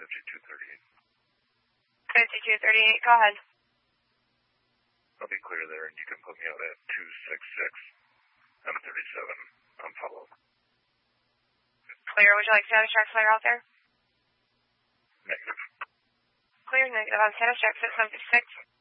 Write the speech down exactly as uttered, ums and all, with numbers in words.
fifty-two thirty-eight. fifty-two thirty-eight, go ahead. I'll be clear there, and you can put me out at two six six. I'm thirty-seven. I'm followed. Clear, would you like status check clear out there? Negative. Clear, negative on status check, six seven six.